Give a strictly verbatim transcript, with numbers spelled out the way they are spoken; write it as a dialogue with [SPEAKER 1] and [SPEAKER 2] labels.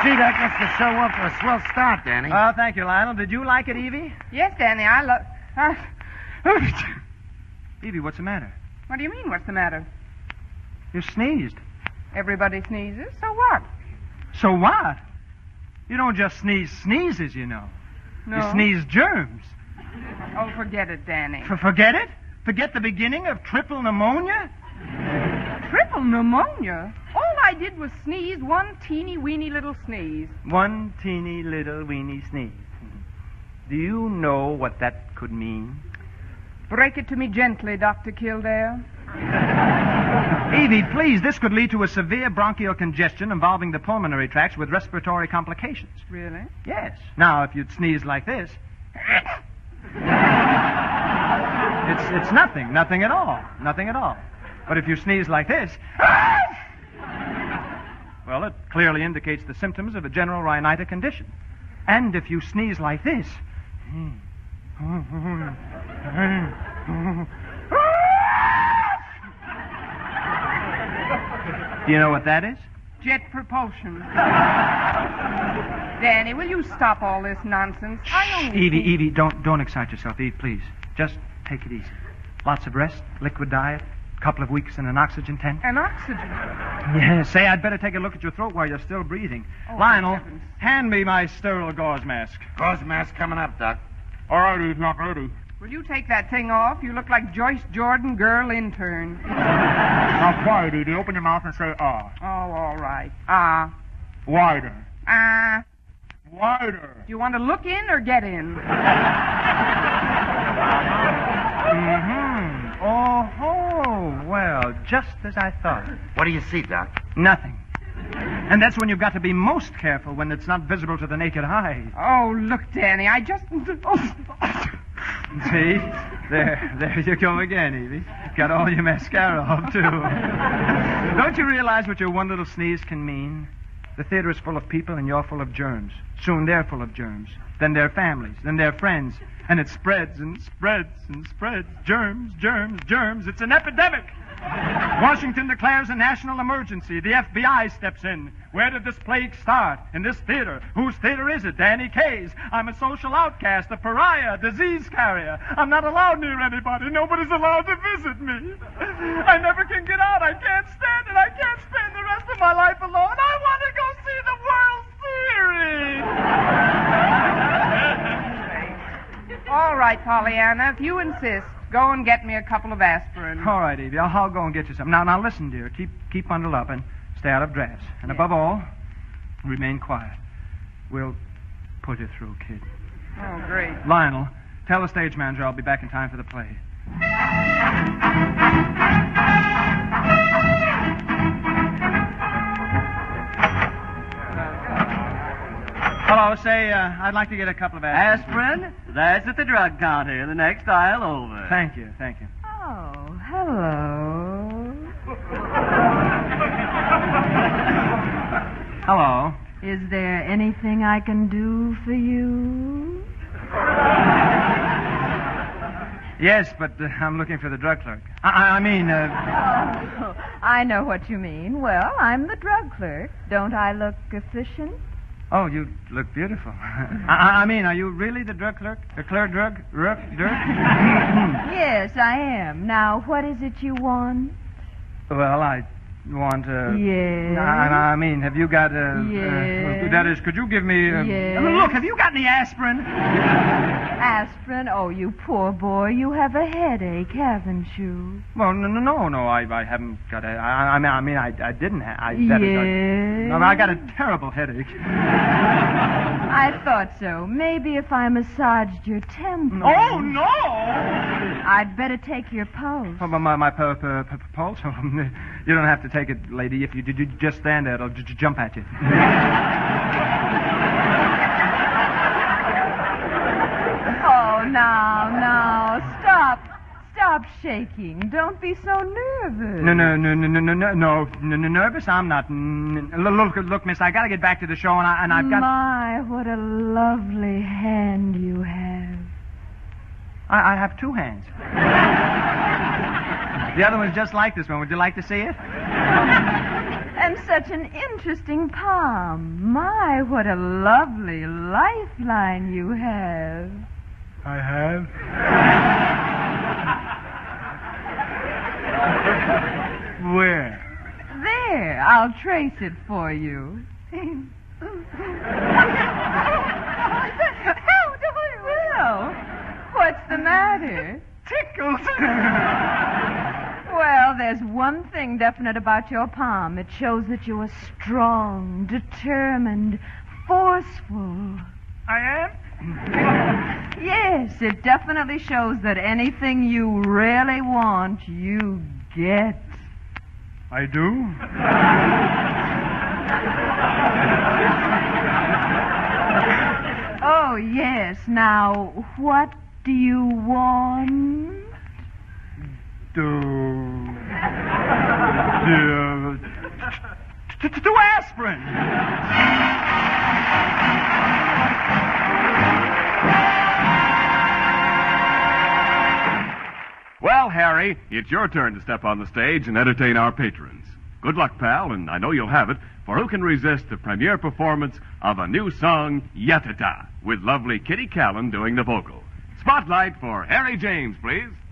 [SPEAKER 1] Gee, that gets the show off for a swell start, Danny.
[SPEAKER 2] Oh, thank you, Lionel. Did you like it, Evie?
[SPEAKER 3] Yes, Danny, I love... Uh...
[SPEAKER 2] Evie, what's the matter?
[SPEAKER 3] What do you mean, what's the matter?
[SPEAKER 2] You sneezed.
[SPEAKER 3] Everybody sneezes, so what?
[SPEAKER 2] So what? You don't just sneeze sneezes, you know.
[SPEAKER 3] No.
[SPEAKER 2] You sneeze germs.
[SPEAKER 3] Oh, forget it, Danny.
[SPEAKER 2] F- forget it? Forget the beginning of triple pneumonia?
[SPEAKER 3] Triple pneumonia? All I did was sneeze one teeny weeny little sneeze.
[SPEAKER 2] One teeny little weeny sneeze. Do you know what that could mean?
[SPEAKER 3] Break it to me gently, Doctor Kildare.
[SPEAKER 2] Evie, please, this could lead to a severe bronchial congestion involving the pulmonary tracts with respiratory complications.
[SPEAKER 3] Really?
[SPEAKER 2] Yes. Now, if you'd sneeze like this, it's it's nothing, nothing at all, nothing at all. But if you sneeze like this, well, it clearly indicates the symptoms of a general rhinitis condition. And if you sneeze like this, do you know what that is?
[SPEAKER 3] Jet propulsion. Danny, will you stop all this nonsense? I only...
[SPEAKER 2] Evie, Evie, don't don't excite yourself, Evie, please. Just take it easy. Lots of rest, liquid diet, a couple of weeks in an oxygen tent.
[SPEAKER 3] An oxygen?
[SPEAKER 2] Yes, say I'd better take a look at your throat while you're still breathing.
[SPEAKER 3] Oh,
[SPEAKER 2] Lionel, hand me my sterile gauze mask.
[SPEAKER 1] Gauze mask coming up, Doc.
[SPEAKER 2] All right, Evie, not ready.
[SPEAKER 3] Will you take that thing off? You look like Joyce Jordan, girl intern.
[SPEAKER 2] Now, quiet, Edie. Open your mouth and say ah.
[SPEAKER 3] Oh, all right. Ah.
[SPEAKER 2] Wider.
[SPEAKER 3] Ah.
[SPEAKER 2] Wider.
[SPEAKER 3] Do you want to look in or get in?
[SPEAKER 2] Mm-hmm. Oh, well, just as I thought.
[SPEAKER 1] What do you see, Doc?
[SPEAKER 2] Nothing. And that's when you've got to be most careful, when it's not visible to the naked eye.
[SPEAKER 3] Oh, look, Danny, I just... Oh.
[SPEAKER 2] See? There, there you go again, Evie. Got all your mascara off, too. Don't you realize what your one little sneeze can mean? The theater is full of people and you're full of germs. Soon they're full of germs. Then their families. Then their friends. And it spreads and spreads and spreads. Germs, germs, germs. It's an epidemic. Washington declares a national emergency. The F B I steps in. Where did this plague start? In this theater. Whose theater is it? Danny Kaye's. I'm a social outcast, a pariah, a disease carrier. I'm not allowed near anybody. Nobody's allowed to visit me. I never can get out. I can't stand it. I can't spend the rest of my life alone. I want to go see the World Series.
[SPEAKER 3] All right, Pollyanna, if you insist, go and get me a couple of aspirin.
[SPEAKER 2] All right, Evie. I'll, I'll go and get you some. Now, now, listen, dear. Keep keep bundled up and stay out of drafts. And
[SPEAKER 3] Yes.
[SPEAKER 2] above all, remain quiet. We'll put you through, kid.
[SPEAKER 3] Oh, great.
[SPEAKER 2] Lionel, tell the stage manager I'll be back in time for the play. Hello, say, uh, I'd like to get a couple of aspirin.
[SPEAKER 4] Aspirin? That's at the drug counter, the next aisle over.
[SPEAKER 2] Thank you, thank you.
[SPEAKER 5] Oh, hello.
[SPEAKER 2] Hello.
[SPEAKER 5] Is there anything I can do for you?
[SPEAKER 2] Yes, but uh, I'm looking for the drug clerk. I, I, I mean, uh...
[SPEAKER 5] Oh, I know what you mean. Well, I'm the drug clerk. Don't I look efficient?
[SPEAKER 2] Oh, you look beautiful. I, I mean, are you really the drug clerk? The clerk drug? Rook? Dirt?
[SPEAKER 5] Yes, I am. Now, what is it you want?
[SPEAKER 2] Well, I want to...
[SPEAKER 5] Yes.
[SPEAKER 2] I, I mean, have you got a...
[SPEAKER 5] Yes.
[SPEAKER 2] Uh, that is, could you give me... A,
[SPEAKER 5] Yes.
[SPEAKER 2] Look, have you got any aspirin?
[SPEAKER 5] Aspirin? Oh, you poor boy. You have a headache, haven't you?
[SPEAKER 2] Well, no, no, no, no. I, I haven't got a... I, I mean, I mean, I, I didn't have... I, that is,
[SPEAKER 5] Yes.
[SPEAKER 2] I, I got a terrible headache.
[SPEAKER 5] I thought so. Maybe if I massaged your temple.
[SPEAKER 2] Oh, no!
[SPEAKER 5] I'd better take your pulse.
[SPEAKER 2] Oh, my, my, my pu- pu- pu- pulse? You don't have to take it, lady. If you, you just stand there, it'll j- j- jump at you.
[SPEAKER 5] Oh, now, now, stop. Stop shaking. Don't be so nervous.
[SPEAKER 2] No, no, no, no, no, no, no, no, no, no, nervous? I'm not. N- n- look, look, miss, I gotta get back to the show, and, I, and I've got...
[SPEAKER 5] My, what a lovely hand you have.
[SPEAKER 2] I, I have two hands. The other one's just like this one. Would you like to see it?
[SPEAKER 5] And say, such an interesting palm. My, what a lovely lifeline you have.
[SPEAKER 2] I have? Where?
[SPEAKER 5] There, I'll trace it for you. Well, what's the matter?
[SPEAKER 2] Tickles.
[SPEAKER 5] Well, there's one thing definite about your palm. It shows that you are strong, determined, forceful.
[SPEAKER 2] I am?
[SPEAKER 5] Yes, it definitely shows that anything you really want, you get.
[SPEAKER 2] I do?
[SPEAKER 5] Oh, yes. Now, what do you want?
[SPEAKER 2] Do... Do... Do aspirin!
[SPEAKER 6] Well, Harry, it's your turn to step on the stage and entertain our patrons. Good luck, pal, and I know you'll have it, for who can resist the premiere performance of a new song, Yatata, with lovely Kitty Callan doing the vocal. Spotlight for Harry James, please.